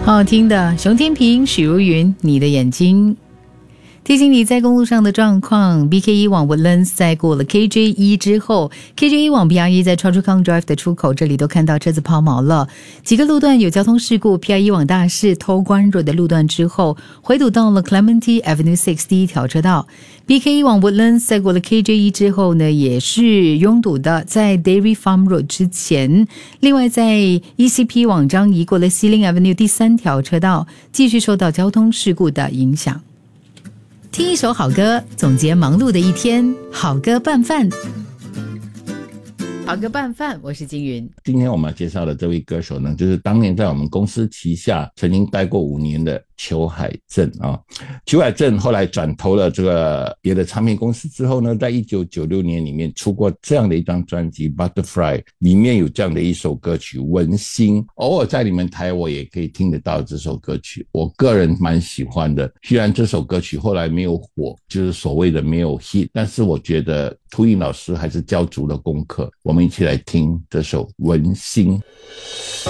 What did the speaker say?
好好听的熊天平、许茹芸，你的眼睛。提醒你在公路上的状况 BK1 往 Woodlands 在过了 KJ1 之后 KJ1 往 PRE 在 Choa Chu Kang Drive 的出口，这里都看到车子抛锚了，几个路段有交通事故。 PRE 往大市偷关rod的路段之后回堵到了 Clementi Avenue 6第一条车道。 BK1 往 Woodlands 在过了 KJ1 之后呢，也是拥堵的，在 Dairy Farm Road 之前。另外在 ECP 往张移过了 Xilin Avenue 第三条车道，继续受到交通事故的影响。听一首好歌，总结忙碌的一天。好歌拌饭，好歌拌饭，我是金云。 今天我们要介绍的这位歌手呢，就是当年在我们公司旗下曾经待过5年的裘海正啊。裘海正后来转投了这个别的唱片公司之后呢，在1996年里面出过这样的一张专辑 Butterfly， 里面有这样的一首歌曲文心，偶尔在你们台我也可以听得到这首歌曲，我个人蛮喜欢的。虽然这首歌曲后来没有火，就是所谓的没有 hit， 但是我觉得秃鹰老师还是交足了功课。我们一起来听这首文心。